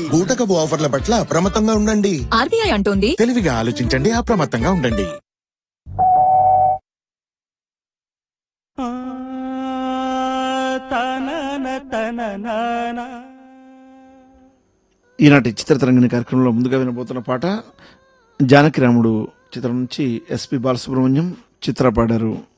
బూటకపు ఆఫర్ల పట్ల అప్రమత్తంగా ఉండండి. ఆర్బీఐ అంటోంది తెలివిగా ఆలోచించండి, అప్రమత్తంగా ఉండండి. ఈనాటి చిత్రతరంగిణి కార్యక్రమంలో ముందుగా వినబోతున్న పాట జానకిరాముడు చిత్రం నుంచి ఎస్పి బాలసుబ్రహ్మణ్యం చిత్ర పాడారు.